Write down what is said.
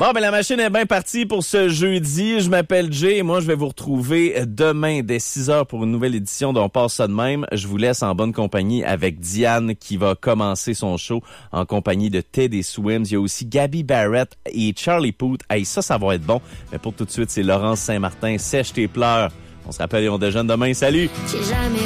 Bon, ben la machine est bien partie pour ce jeudi. Je m'appelle Jay et moi, je vais vous retrouver demain dès 6h pour une nouvelle édition d'On passe ça de même. Je vous laisse en bonne compagnie avec Diane qui va commencer son show en compagnie de Teddy Swims. Il y a aussi Gabby Barrett et Charlie Puth. Hey, ça va être bon. Mais pour tout de suite, c'est Laurence Saint-Martin. Sèche tes pleurs. On se rappelle et on déjeune demain. Salut!